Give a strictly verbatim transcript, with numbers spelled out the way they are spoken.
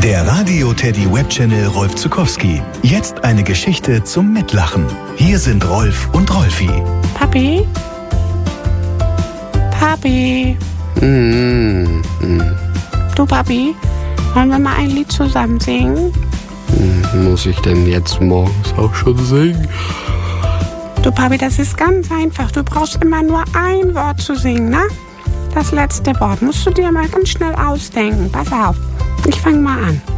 Der Radio-Teddy-Webchannel Rolf Zuckowski. Jetzt eine Geschichte zum Mitlachen. Hier sind Rolf und Rolfi. Papi? Papi? Mm, mm. Du, Papi, wollen wir mal ein Lied zusammen singen? Mm, muss ich denn jetzt morgens auch schon singen? Du, Papi, das ist ganz einfach. Du brauchst immer nur ein Wort zu singen, ne? Das letzte Wort musst du dir mal ganz schnell ausdenken. Pass auf, ich fange mal an.